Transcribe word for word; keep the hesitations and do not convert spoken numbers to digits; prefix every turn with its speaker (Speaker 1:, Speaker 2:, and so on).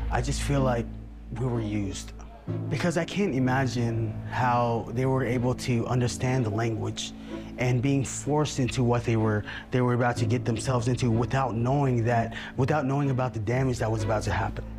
Speaker 1: I just feel like we were used. Because I can't imagine how they were able to understand the language and being forced into what they were they were about to get themselves into without knowing that, without knowing about the damage that was about to happen.